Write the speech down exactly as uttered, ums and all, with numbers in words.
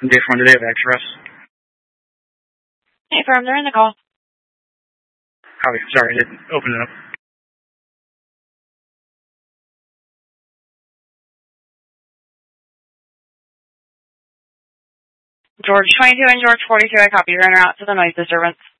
Day for today, back to us. Hey, firm, they're in the call. Howdy. Sorry, I didn't open it up. George twenty-two and George forty-two, I copy your in or out to the noise disturbance.